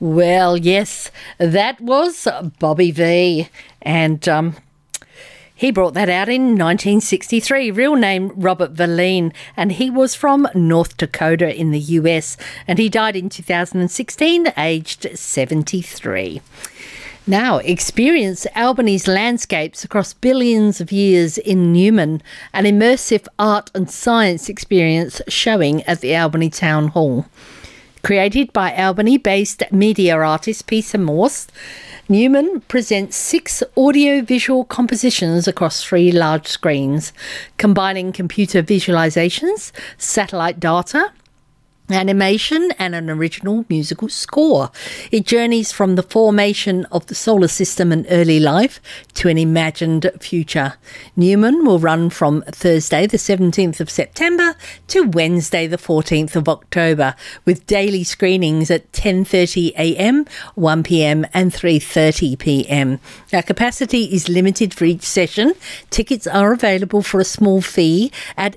Well, yes, that was Bobby V, and he brought that out in 1963. Real name Robert Verleen, and he was from North Dakota in the US, and he died in 2016, aged 73. Now, experience Albany's landscapes across billions of years in Newman, an immersive art and science experience showing at the Albany Town Hall. Created by Albany-based media artist Peter Morse, Newman presents 6 audio-visual compositions across 3 large screens, combining computer visualizations, satellite data, animation and an original musical score. It journeys from the formation of the solar system and early life to an imagined future. Newman will run from Thursday the 17th of September to Wednesday the 14th of October, with daily screenings at 10:30 a.m, 1 p.m. and 3:30 p.m. Our capacity is limited for each session. Tickets are available for a small fee at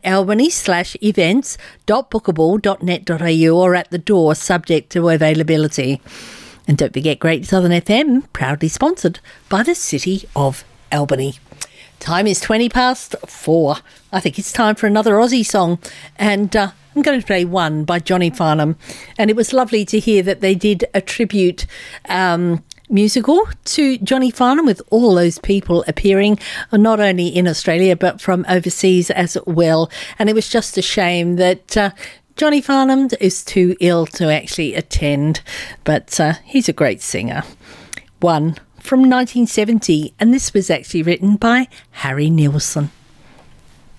albany/events.bookable.net.au or at the door, subject to availability. And don't forget, Great Southern FM, proudly sponsored by the City of Albany. Time is 4:20. I think it's time for another Aussie song, and I'm going to play one by Johnny Farnham. And it was lovely to hear that they did a tribute musical to Johnny Farnham, with all those people appearing, not only in Australia but from overseas as well. And it was just a shame that Johnny Farnham is too ill to actually attend, but he's a great singer. One from 1970, and this was actually written by Harry Nilsson.